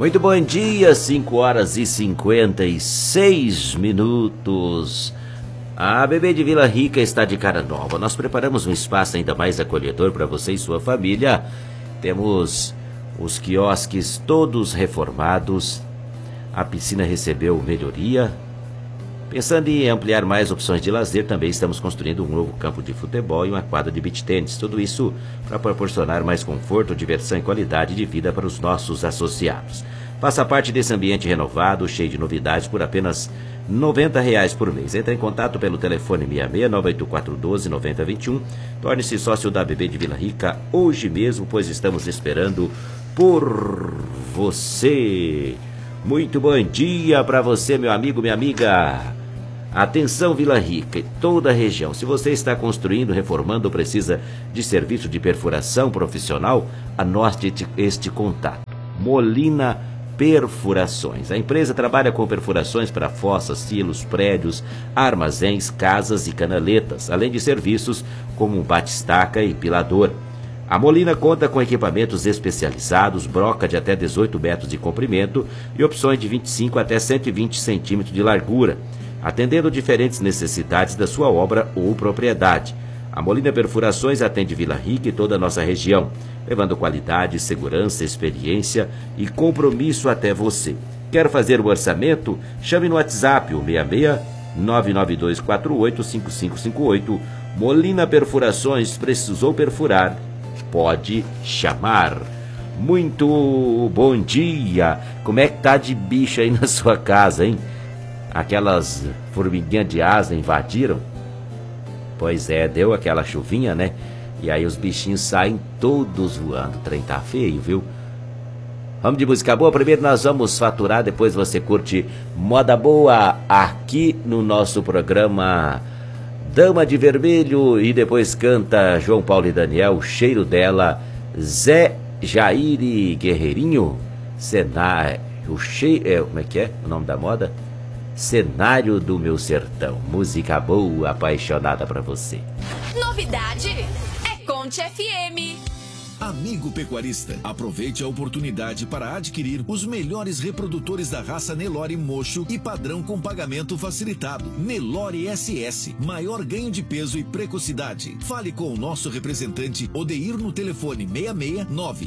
Muito bom dia, 5 horas e 56 minutos. A Bebê de Vila Rica está de cara nova. Nós preparamos um espaço ainda mais acolhedor para você e sua família. Temos os quiosques todos reformados. A piscina recebeu melhoria. Pensando em ampliar mais opções de lazer, também estamos construindo um novo campo de futebol e uma quadra de beach tennis. Tudo isso para proporcionar mais conforto, diversão e qualidade de vida para os nossos associados. Faça parte desse ambiente renovado, cheio de novidades, por apenas R$ 90 por mês. Entre em contato pelo telefone 66-98412-9021. Torne-se sócio da Bebê de Vila Rica hoje mesmo, pois estamos esperando por você. Muito bom dia para você, meu amigo, minha amiga. Atenção, Vila Rica e toda a região. Se você está construindo, reformando ou precisa de serviço de perfuração profissional, anote este contato. Molina Perfurações. A empresa trabalha com perfurações para fossas, silos, prédios, armazéns, casas e canaletas, além de serviços como batistaca e pilador. A Molina conta com equipamentos especializados, broca de até 18 metros de comprimento e opções de 25 até 120 centímetros de largura, atendendo diferentes necessidades da sua obra ou propriedade. A Molina Perfurações atende Vila Rica e toda a nossa região, levando qualidade, segurança, experiência e compromisso até você. Quer fazer o orçamento? Chame no WhatsApp o 66 99248 5558. Molina Perfurações, precisou perfurar? Pode chamar. Muito bom dia. Como é que tá de bicho aí na sua casa, hein? Aquelas formiguinhas de asa invadiram? Pois é, deu aquela chuvinha, né? E aí os bichinhos saem todos voando. O trem tá feio, viu? Vamos de música boa? Primeiro nós vamos faturar, depois você curte moda boa aqui no nosso programa Dama de Vermelho, e depois canta João Paulo e Daniel, Cheiro Dela, Zé Jair e Guerreirinho, Cenário, como é que é o nome da moda? Cenário do Meu Sertão. Música boa, apaixonada pra você. Novidade é Conte FM. Amigo pecuarista, aproveite a oportunidade para adquirir os melhores reprodutores da raça Nelore Mocho e padrão com pagamento facilitado. Nelore SS, maior ganho de peso e precocidade. Fale com o nosso representante Odeir no telefone 669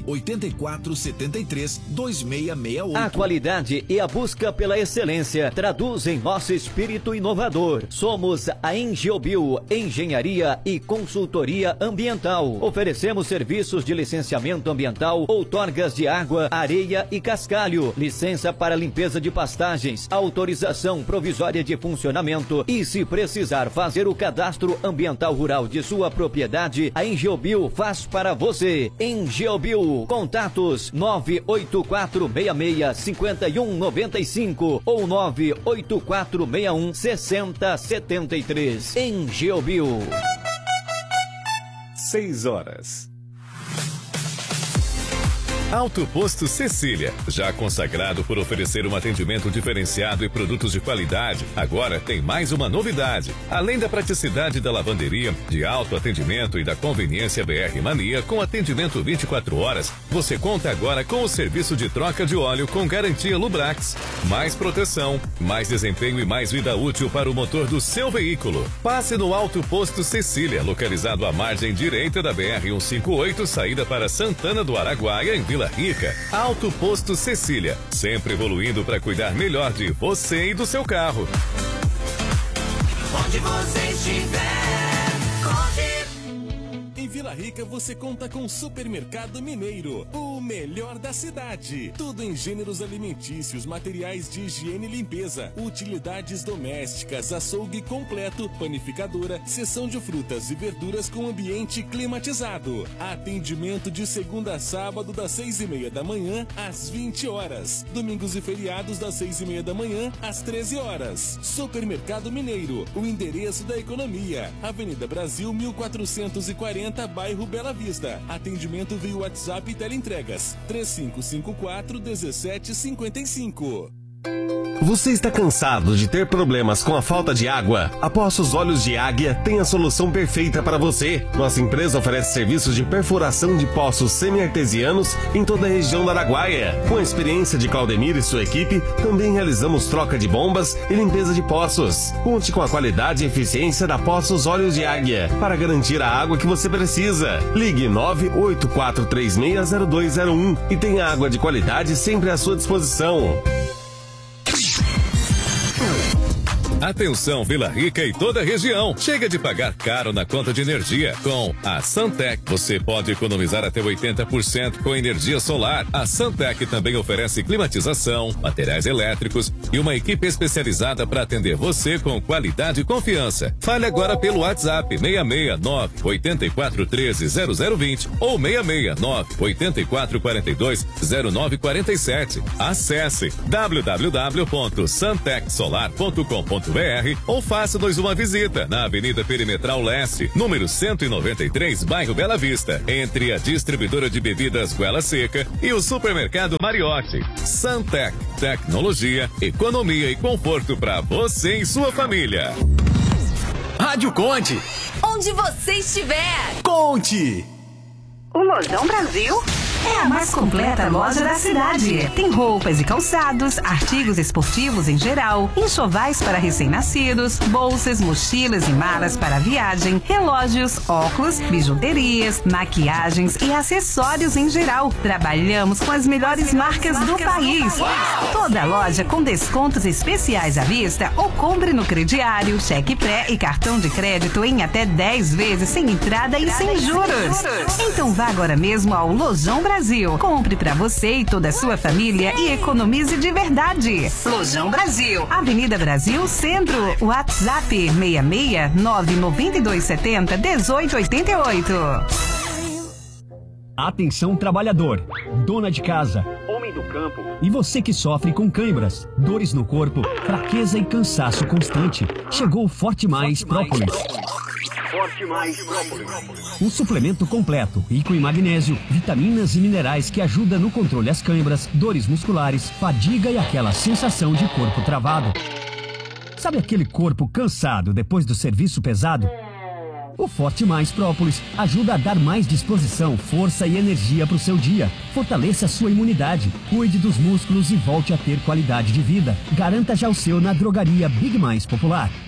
8473 2668. A qualidade e a busca pela excelência traduzem nosso espírito inovador. Somos a Engeobio, Engenharia e Consultoria Ambiental. Oferecemos serviços de licenciamento ambiental, outorgas de água, areia e cascalho, licença para limpeza de pastagens, autorização provisória de funcionamento e, se precisar fazer o cadastro ambiental rural de sua propriedade, a Engeobio faz para você. Engeobio, contatos 984665195 ou 984616073. Engeobio. 6 horas. Alto Posto Cecília, já consagrado por oferecer um atendimento diferenciado e produtos de qualidade, agora tem mais uma novidade. Além da praticidade da lavanderia, de alto atendimento e da conveniência BR Mania com atendimento 24 horas, você conta agora com o serviço de troca de óleo com garantia Lubrax. Mais proteção, mais desempenho e mais vida útil para o motor do seu veículo. Passe no Alto Posto Cecília, localizado à margem direita da BR 158, saída para Santana do Araguaia, em Vila Rica. Alto Posto Cecília, sempre evoluindo para cuidar melhor de você e do seu carro. Onde você estiver, conte. Em Vila Rica você conta com Supermercado Mineiro, o melhor da cidade. Tudo em gêneros alimentícios, materiais de higiene e limpeza, utilidades domésticas, açougue completo, panificadora, seção de frutas e verduras com ambiente climatizado. Atendimento de segunda a sábado das 6:30 da manhã às 20 horas. Domingos e feriados das 6:30 da manhã às 13 horas. Supermercado Mineiro, o endereço da economia. Avenida Brasil 1440, bairro Bela Vista. Atendimento via WhatsApp e teleentregas 3554-1755. Você está cansado de ter problemas com a falta de água? A Poços Olhos de Águia tem a solução perfeita para você. Nossa empresa oferece serviços de perfuração de poços semi-artesianos em toda a região do Araguaia. Com a experiência de Claudemir e sua equipe, também realizamos troca de bombas e limpeza de poços. Conte com a qualidade e eficiência da Poços Olhos de Águia para garantir a água que você precisa. Ligue 984360201 e tenha água de qualidade sempre à sua disposição. Atenção Vila Rica e toda a região. Chega de pagar caro na conta de energia. Com a Santec, você pode economizar até 80% com energia solar. A Santec também oferece climatização, materiais elétricos e uma equipe especializada para atender você com qualidade e confiança. Fale agora pelo WhatsApp 669-8413-0020 ou 669-8442-0947. Acesse www.santecsolar.com.br ou faça-nos uma visita na Avenida Perimetral Leste, número 193, bairro Bela Vista, entre a distribuidora de bebidas Goela Seca e o supermercado Mariotti. Santec, tecnologia, economia e conforto para você e sua família. Rádio Conte. Onde você estiver. Conte. O Lojão Brasil é a mais completa loja da cidade. Tem roupas e calçados, artigos esportivos em geral, enxovais para recém-nascidos, bolsas, mochilas e malas para viagem, relógios, óculos, bijuterias, maquiagens e acessórios em geral. Trabalhamos com as melhores marcas do país. Toda loja com descontos especiais à vista ou compre no crediário, cheque pré e cartão de crédito em até 10 vezes sem entrada e sem juros. Então vá agora mesmo ao Lojão Brasil. Compre pra você e toda a sua família e economize de verdade. Lojão Brasil, Avenida Brasil Centro, WhatsApp 669-9270-1888. Atenção trabalhador, dona de casa, homem do campo e você que sofre com câimbras, dores no corpo, fraqueza e cansaço constante. Chegou o Forte Mais Própolis. Forte Mais Própolis. Um suplemento completo, rico em magnésio, vitaminas e minerais que ajuda no controle das câimbras, dores musculares, fadiga e aquela sensação de corpo travado. Sabe aquele corpo cansado depois do serviço pesado? O Forte Mais Própolis ajuda a dar mais disposição, força e energia para o seu dia. Fortaleça a sua imunidade, cuide dos músculos e volte a ter qualidade de vida. Garanta já o seu na drogaria Big Mais Popular.